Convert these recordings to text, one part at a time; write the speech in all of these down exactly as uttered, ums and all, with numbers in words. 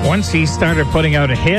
Once he started putting out a hit,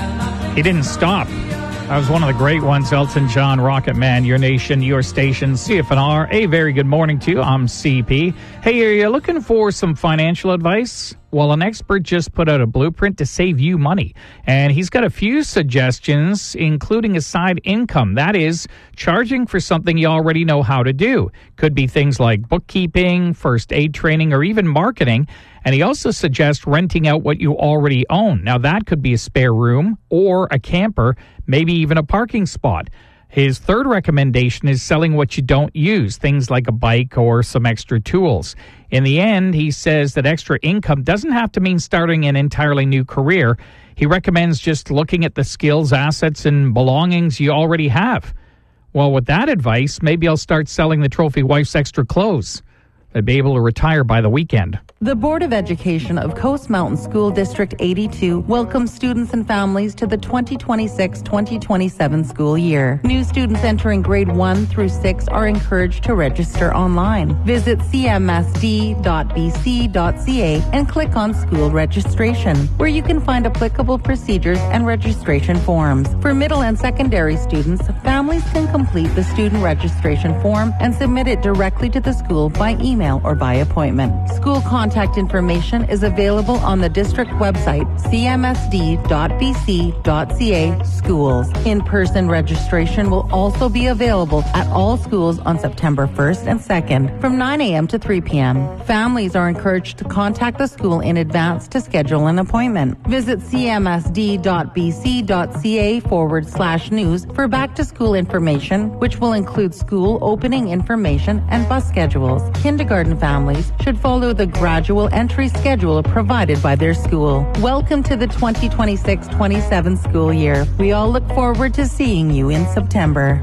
he didn't stop. That was one of the great ones, Elton John, Rocket Man, Your Nation, Your Station, C F N R. A very good morning to you. I'm C P. Hey, are you looking for some financial advice? Well, an expert just put out a blueprint to save you money. And he's got a few suggestions, including a side income. That is, charging for something you already know how to do. Could be things like bookkeeping, first aid training, or even marketing. And he also suggests renting out what you already own. Now, that could be a spare room or a camper, maybe even a parking spot. His third recommendation is selling what you don't use, things like a bike or some extra tools. In the end, he says that extra income doesn't have to mean starting an entirely new career. He recommends just looking at the skills, assets, and belongings you already have. Well, with that advice, maybe I'll start selling the trophy wife's extra clothes. I'd be able to retire by the weekend. The Board of Education of Coast Mountain School District eighty-two welcomes students and families to the twenty twenty-six twenty twenty-seven school year. New students entering grade one through six are encouraged to register online. Visit c m s d dot b c dot c a and click on School Registration, where you can find applicable procedures and registration forms. For middle and secondary students, families can complete the student registration form and submit it directly to the school by email or by appointment. School contact Contact information is available on the district website, c m s d dot b c dot c a schools. In-person registration will also be available at all schools on September first and second from nine a.m. to three p.m. Families are encouraged to contact the school in advance to schedule an appointment. Visit c m s d dot b c dot c a forward slash news for back-to-school information, which will include school opening information and bus schedules. Kindergarten families should follow the graduate entry schedule provided by their school. Welcome to the twenty twenty-six twenty-seven school year. We all look forward to seeing you in September.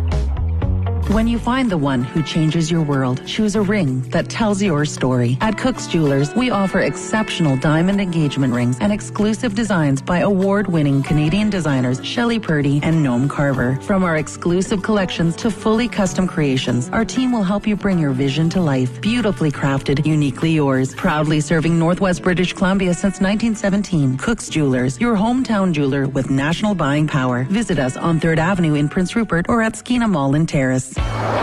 When you find the one who changes your world, choose a ring that tells your story. At Cook's Jewelers, we offer exceptional diamond engagement rings and exclusive designs by award-winning Canadian designers Shelley Purdy and Noam Carver. From our exclusive collections to fully custom creations, our team will help you bring your vision to life. Beautifully crafted, uniquely yours. Proudly serving Northwest British Columbia since nineteen seventeen. Cook's Jewelers, your hometown jeweler with national buying power. Visit us on third Avenue in Prince Rupert or at Skeena Mall in Terrace.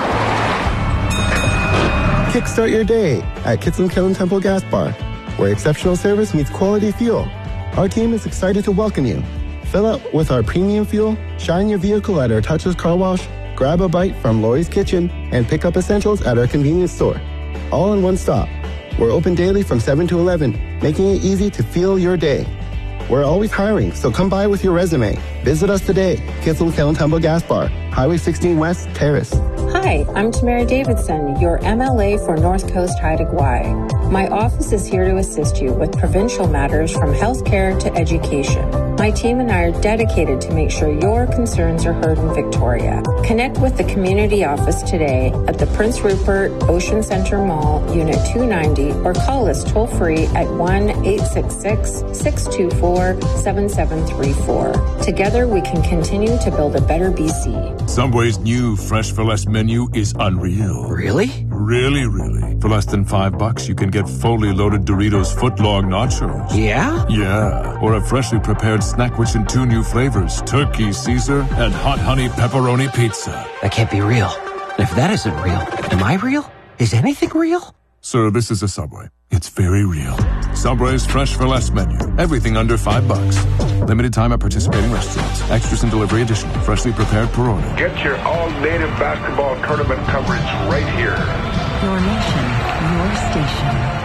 Kickstart your day at Kitsilum Kiln Temple Gas Bar, where exceptional service meets quality fuel. Our team is excited to welcome you. Fill up with our premium fuel, shine your vehicle at our Touchless Car Wash, grab a bite from Lori's Kitchen, and pick up essentials at our convenience store. All in one stop. We're open daily from seven to eleven, making it easy to fuel your day. We're always hiring, so come by with your resume. Visit us today, Kitsilum Kiln Temple Gas Bar, Highway sixteen West, Terrace. Hi, I'm Tamara Davidson, your M L A for North Coast Haida Gwaii. My office is here to assist you with provincial matters from healthcare to education. My team and I are dedicated to make sure your concerns are heard in Victoria. Connect with the community office today at the Prince Rupert Ocean Center Mall, Unit two ninety, or call us toll-free at one eight six six, six two four, seven seven three four. Together, we can continue to build a better B C. Subway's new Fresh for Less menu is unreal. Really? Really, really. For less than five bucks, you can get fully loaded Doritos footlong nachos. Yeah? Yeah. Or a freshly prepared snack which in two new flavors, turkey Caesar and hot honey pepperoni pizza. That can't be real. If that isn't real, am I real? Is anything real? Sir, this is a Subway. It's very real. Subway's Fresh for Less menu. Everything under five bucks. Limited time at participating restaurants. Extras and delivery additional. Freshly prepared Peroni. Get your all-native basketball tournament coverage right here. Your nation, your station.